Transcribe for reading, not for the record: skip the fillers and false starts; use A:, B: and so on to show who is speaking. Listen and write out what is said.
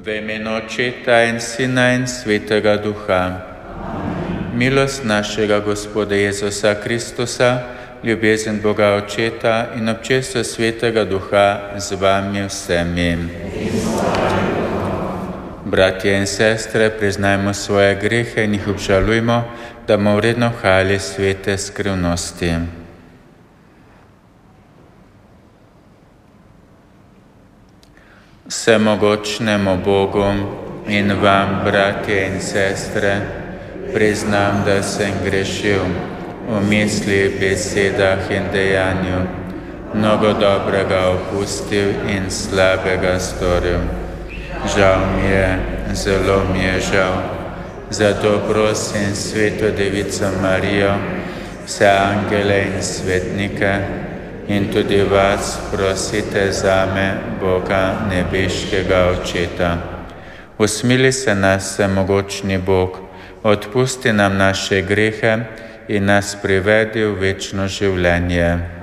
A: V imenu Očeta in Sina in Svetega Duha. Milost našega Gospoda Jezusa Kristusa, ljubezen Boga Očeta in občestvo Svetega Duha z vami vsemi. Bratje in sestre, priznajmo svoje grehe in jih obžalujmo, da bomo vredno hali svete skrivnosti. Vsemogočnemu Bogu in vam, bratje in sestre, priznam, da sem grešil v misli, besedah in dejanju, mnogo dobrega opustil in slabega storil. Žal mi je, zelo mi je žal. Zato prosim Sveto Devico Marijo, vse angele in svetnike in tudi vas prosite zame, Boga nebeškega Očeta. Usmili se nas, vsemogočni Bog, odpusti nam naše grehe in nas privedi v večno življenje.